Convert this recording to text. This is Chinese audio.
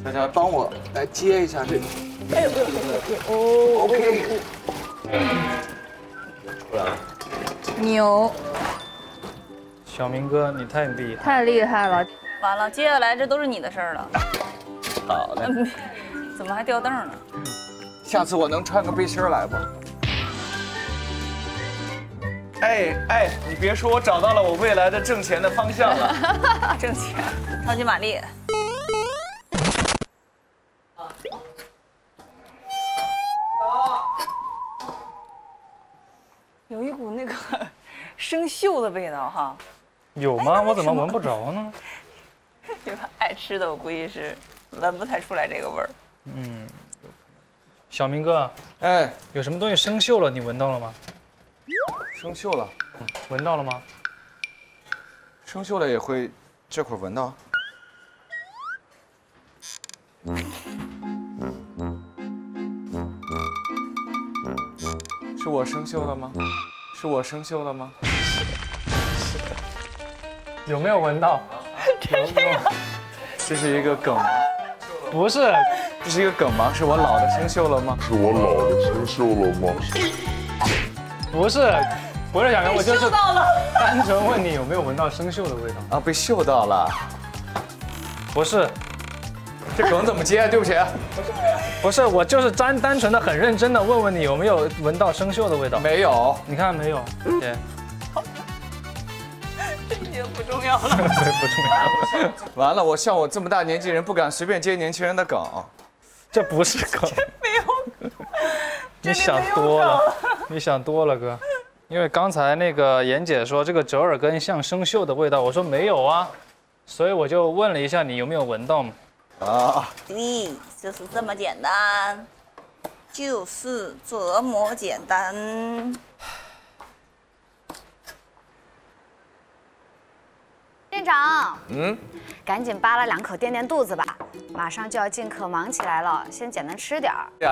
大家帮我来接一下这个。 哎呦哦 OK。 牛， 小明哥，你太厉害！ 太厉害了！ 完了，接下来这都是你的事儿了。 好嘞。 怎么还掉凳呢？ 下次我能穿个背心来不？哎，你别说，我找到了我未来的挣钱的方向了。 挣钱，超级玛丽。有一股那个生锈的味道哈。 有吗？我怎么闻不着呢？ 你们爱吃的，我估计是闻不太出来这个味儿。 嗯，小明哥， 哎， 有什么东西生锈了？你闻到了吗？ 生锈了， 闻到了吗？ 生锈了也会这会儿闻到。是我生锈了吗？是我生锈了吗？ 有没有闻到？ 这是一个梗吗？ 不是， 这是一个梗吗？是我老的生锈了吗？ 是我老的生锈了吗？ 不是，不是小明，我就是到了。 单纯问你有没有闻到生锈的味道。 啊，被嗅到了。 不是， 这梗怎么接？对不起。 不是，我就是单纯的很认真的问问你有没有闻到生锈的味道。 没有。 你看没有？姐， 这已经不重要了。 不重要。 完了，我像我这么大年纪人不敢随便接年轻人的梗。 这不是梗。 没有。 你想多了，你想多了，哥。因为刚才那个妍姐说这个折耳根像生锈的味道，我说没有啊，所以我就问了一下你有没有闻到嘛。 啊， 对，就是这么简单，就是这么简单。 店长， 嗯， 赶紧扒拉2口垫垫肚子吧，马上就要进课，忙起来了，先简单吃点儿。 呀，